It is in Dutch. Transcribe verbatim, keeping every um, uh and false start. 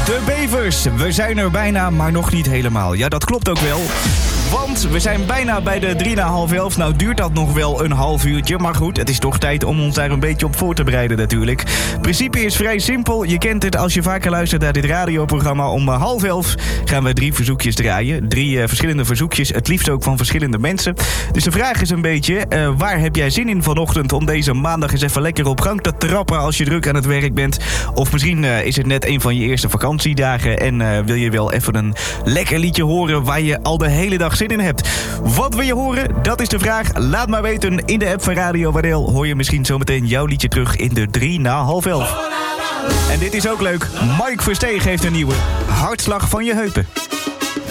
De bevers, we zijn er bijna, maar nog niet helemaal. Ja, dat klopt ook wel. Want we zijn bijna bij de drie na half elf. Nou duurt dat nog wel een half uurtje. Maar goed, het is toch tijd om ons daar een beetje op voor te bereiden natuurlijk. Het principe is vrij simpel. Je kent het als je vaker luistert naar dit radioprogramma. Om uh, half elf gaan we drie verzoekjes draaien. Drie uh, verschillende verzoekjes, het liefst ook van verschillende mensen. Dus de vraag is een beetje, uh, waar heb jij zin in vanochtend om deze maandag eens even lekker op gang te trappen als je druk aan het werk bent? Of misschien uh, is het net een van je eerste vakantiedagen en uh, wil je wel even een lekker liedje horen waar je al de hele dag zin in hebt. Wat wil je horen? Dat is de vraag. Laat maar weten. In de app van Radio Waardeel hoor je misschien zometeen jouw liedje terug in de drie na half elf. En dit is ook leuk. Mike Versteeg heeft een nieuwe. Hartslag van je heupen.